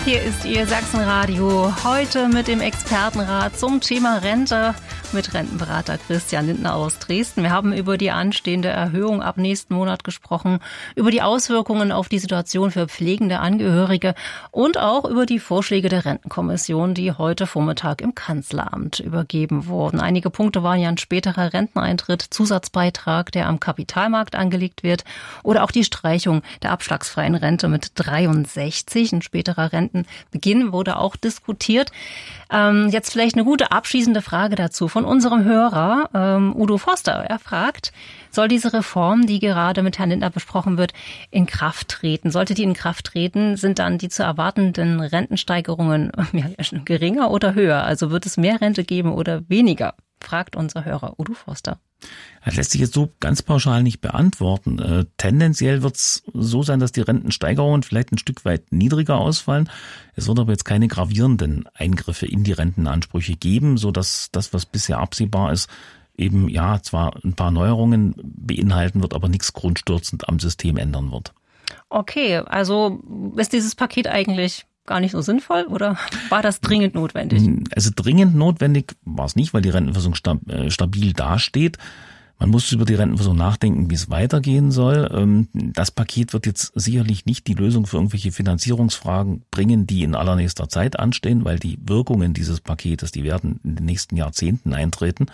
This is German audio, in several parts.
Hier ist Ihr Sachsenradio, heute mit dem Expertenrat zum Thema Rente mit Rentenberater Christian Lindner aus Dresden. Wir haben über die anstehende Erhöhung ab nächsten Monat gesprochen, über die Auswirkungen auf die Situation für pflegende Angehörige und auch über die Vorschläge der Rentenkommission, die heute Vormittag im Kanzleramt übergeben wurden. Einige Punkte waren ja ein späterer Renteneintritt, Zusatzbeitrag, der am Kapitalmarkt angelegt wird, oder auch die Streichung der abschlagsfreien Rente mit 63, ein späterer Rentenbeginn wurde auch diskutiert. Jetzt vielleicht eine gute abschließende Frage dazu von unserem Hörer, Udo Forster. Er fragt, soll diese Reform, die gerade mit Herrn Lindner besprochen wird, in Kraft treten? Sollte die in Kraft treten, sind dann die zu erwartenden Rentensteigerungen geringer oder höher? Also wird es mehr Rente geben oder weniger? Fragt unser Hörer Udo Forster. Das lässt sich jetzt so ganz pauschal nicht beantworten. Tendenziell wird es so sein, dass die Rentensteigerungen vielleicht ein Stück weit niedriger ausfallen. Es wird aber jetzt keine gravierenden Eingriffe in die Rentenansprüche geben, sodass das, was bisher absehbar ist, eben ja zwar ein paar Neuerungen beinhalten wird, aber nichts grundstürzend am System ändern wird. Okay, also ist dieses Paket eigentlich gar nicht so sinnvoll oder war das dringend notwendig? Also dringend notwendig war es nicht, weil die Rentenversicherung stabil dasteht. Man muss über die Rentenversicherung nachdenken, wie es weitergehen soll. Das Paket wird jetzt sicherlich nicht die Lösung für irgendwelche Finanzierungsfragen bringen, die in allernächster Zeit anstehen, weil die Wirkungen dieses Paketes, die werden in den nächsten Jahrzehnten eintreten.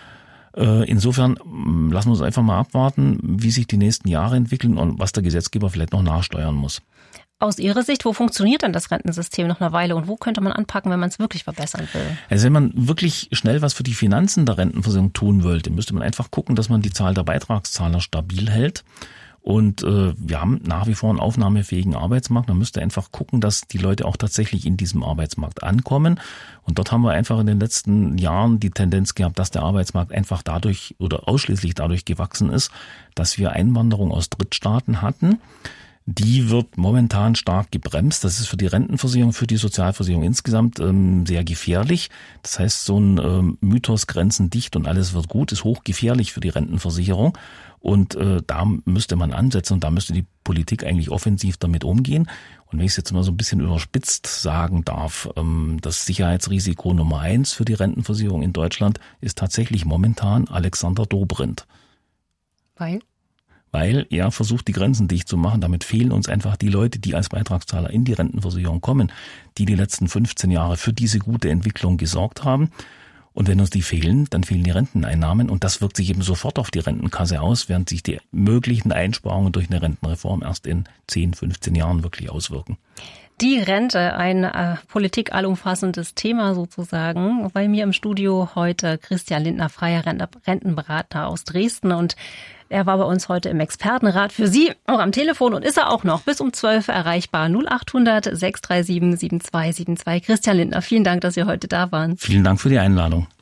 Insofern lassen wir uns einfach mal abwarten, wie sich die nächsten Jahre entwickeln und was der Gesetzgeber vielleicht noch nachsteuern muss. Aus Ihrer Sicht, wo funktioniert denn das Rentensystem noch eine Weile und wo könnte man anpacken, wenn man es wirklich verbessern will? Also wenn man wirklich schnell was für die Finanzen der Rentenversicherung tun wollte, müsste man einfach gucken, dass man die Zahl der Beitragszahler stabil hält. Und wir haben nach wie vor einen aufnahmefähigen Arbeitsmarkt. Man müsste einfach gucken, dass die Leute auch tatsächlich in diesem Arbeitsmarkt ankommen. Und dort haben wir einfach in den letzten Jahren die Tendenz gehabt, dass der Arbeitsmarkt einfach dadurch oder ausschließlich dadurch gewachsen ist, dass wir Einwanderung aus Drittstaaten hatten. Die wird momentan stark gebremst. Das ist für die Rentenversicherung, für die Sozialversicherung insgesamt sehr gefährlich. Das heißt, so ein Mythos Grenzen dicht und alles wird gut, ist hochgefährlich für die Rentenversicherung. Und da müsste man ansetzen und da müsste die Politik eigentlich offensiv damit umgehen. Und wenn ich es jetzt mal so ein bisschen überspitzt sagen darf, das Sicherheitsrisiko Nummer 1 für die Rentenversicherung in Deutschland ist tatsächlich momentan Alexander Dobrindt. Weil er versucht, die Grenzen dicht zu machen. Damit fehlen uns einfach die Leute, die als Beitragszahler in die Rentenversicherung kommen, die letzten 15 Jahre für diese gute Entwicklung gesorgt haben. Und wenn uns die fehlen, dann fehlen die Renteneinnahmen und das wirkt sich eben sofort auf die Rentenkasse aus, während sich die möglichen Einsparungen durch eine Rentenreform erst in 10, 15 Jahren wirklich auswirken. Die Rente, ein politikallumfassendes Thema sozusagen. Bei mir im Studio heute Christian Lindner, freier Rentenberater aus Dresden, und er war bei uns heute im Expertenrat für Sie auch am Telefon und ist er auch noch bis um 12 erreichbar. 0800 637 7272. Christian Lindner, vielen Dank, dass Sie heute da waren. Vielen Dank für die Einladung.